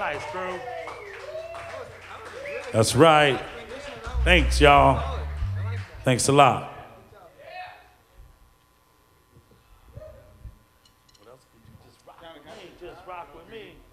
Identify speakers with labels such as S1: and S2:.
S1: nice, crew. That's right. Thanks, y'all. Thanks a lot. What else could you just rock? Just rock with me.